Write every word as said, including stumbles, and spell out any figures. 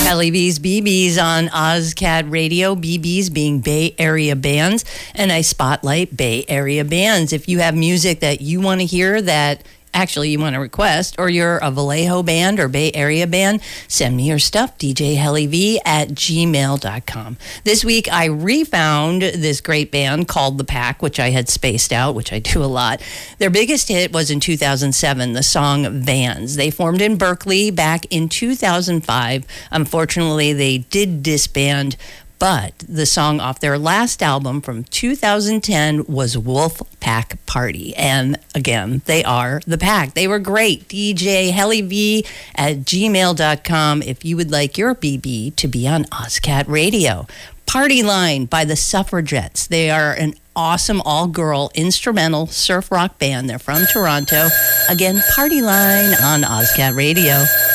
Helly B's B B's on OzCat Radio, B B's being Bay Area bands, and I spotlight Bay Area bands. If you have music that you want to hear that actually you want to request, or you're a Vallejo band or Bay Area band, send me your stuff, d j helly v at gmail dot com. This week, I refound this great band called The Pack, which I had spaced out, which I do a lot. Their biggest hit was in two thousand seven, the song Vans. They formed in Berkeley back in two thousand five. Unfortunately, they did disband, but the song off their last album from two thousand ten was Wolf Pack Party. And again, they are The Pack. They were great. d j helly v at gmail dot com if you would like your B B to be on OzCat Radio. Party Line by the Suffragettes. They are an awesome all-girl instrumental surf rock band. They're from Toronto. Again, Party Line on OzCat Radio.